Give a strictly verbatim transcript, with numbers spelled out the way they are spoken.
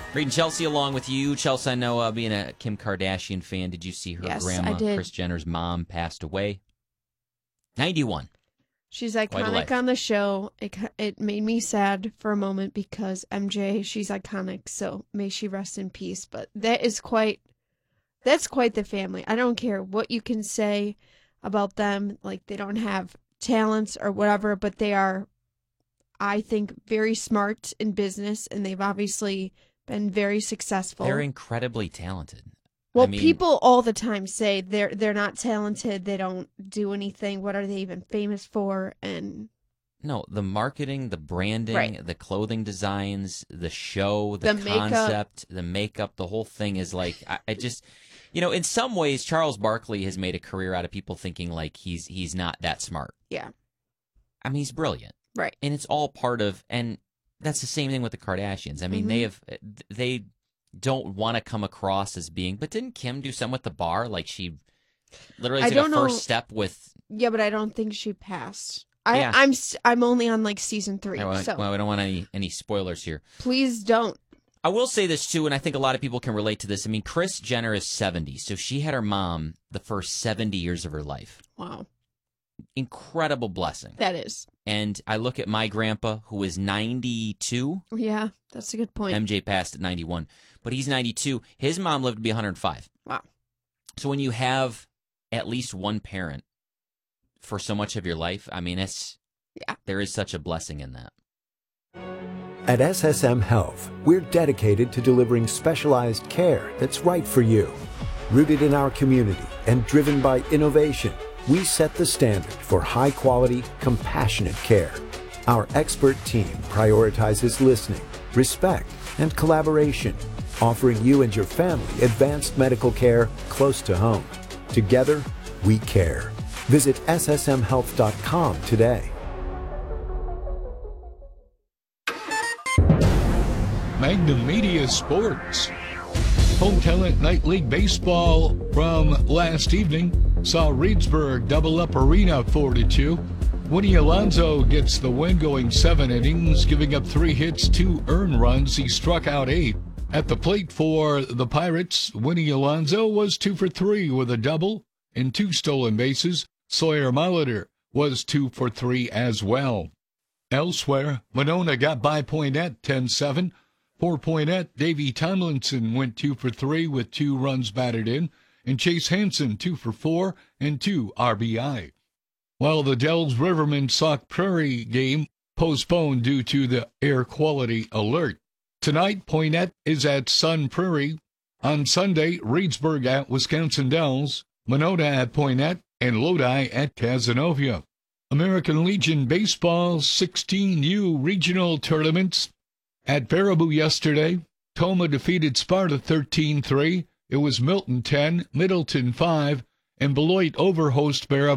Reading Chelsea along with you. Chelsea, I know, uh, being a Kim Kardashian fan, did you see her Yes, grandma, I did. Kris Jenner's mom, passed away? ninety-one. She's Quite a iconic life. on the show. It it made me sad for a moment because M J, she's iconic, so may she rest in peace. But that is quite, that's quite the family. I don't care what you can say about them, like they don't have talents or whatever, but they are, I think, very smart in business, and they've obviously been very successful. They're incredibly talented. Well, I mean, people all the time say they're they're not talented, they don't do anything. What are they even famous for? And no, the marketing, the branding, Right. the clothing designs, the show, the, The makeup. concept, the makeup, the whole thing is like, I, I just, you know, in some ways, Charles Barkley has made a career out of people thinking like he's he's not that smart. yeah, I mean, he's brilliant. right. And it's all part of, and that's the same thing with the Kardashians. I mean, they have, they don't want to come across as being, but didn't Kim do something with the bar? Like she literally I took a don't know- first step with, Yeah, but I don't think she passed. I Yeah. I'm s- I'm only on like season three, well, so well, we don't want any, any spoilers here. please don't. I will say this too, and I think a lot of people can relate to this. I mean, Kris Jenner is seventy, so she had her mom the first seventy years of her life. Wow, Incredible blessing. that is. And I look at my grandpa, who is ninety-two. Yeah, that's a good point. M J passed at ninety-one, but he's ninety-two. His mom lived to be one hundred five. Wow. So when you have at least one parent for so much of your life, I mean, it's Yeah. there is such a blessing in that. At S S M Health, we're dedicated to delivering specialized care that's right for you. Rooted in our community and driven by innovation, we set the standard for high-quality, compassionate care. Our expert team prioritizes listening, respect, and collaboration, offering you and your family advanced medical care close to home. Together, we care. Visit S S M health dot com today. Magnum Media Sports. Home Talent Night League Baseball from last evening saw Reedsburg double up Arena four to two. Winnie Alonso gets the win, going seven innings, giving up three hits, two earned runs. He struck out eight. At the plate for the Pirates, Winnie Alonso was two for three with a double and two stolen bases. Sawyer Molitor was two for three as well. Elsewhere, Monona got by Poinette ten seven. For Poinette, Davey Tomlinson went two for three with two runs batted in, and Chase Hansen two for four and two R B I. While the Dells Riverman Sauk Prairie game postponed due to the air quality alert. Tonight, Poinette is at Sun Prairie. On Sunday, Reedsburg at Wisconsin Dells, Monona at Poinette, and Lodi at Cazenovia. American Legion Baseball sixteen U regional tournaments. At Baraboo yesterday, Toma defeated Sparta thirteen three. It was Milton ten, Middleton five, and Beloit over host Baraboo